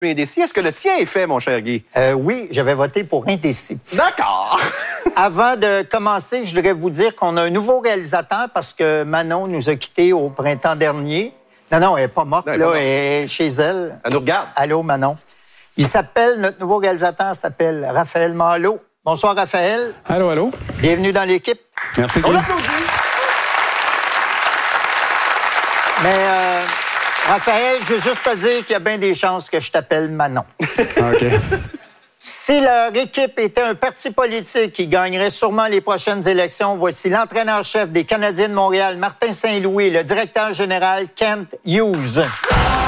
indécis. Est-ce que le tien est fait, mon cher Guy? Oui, j'avais voté pour indécis. D'accord. Avant de commencer, je voudrais vous dire qu'on a un nouveau réalisateur parce que Manon nous a quittés au printemps dernier. Non, elle n'est pas morte, elle est chez elle. Elle nous regarde. Allô, Manon. Notre nouveau réalisateur s'appelle Raphaël Malo. Bonsoir, Raphaël. Allô. Bienvenue dans l'équipe. Merci, Guy. On l'applaudit. Mais, Raphaël, je veux juste te dire qu'il y a bien des chances que je t'appelle Manon. OK. Si leur équipe était un parti politique qui gagnerait sûrement les prochaines élections, voici l'entraîneur-chef des Canadiens de Montréal, Martin Saint-Louis, le directeur général, Kent Hughes.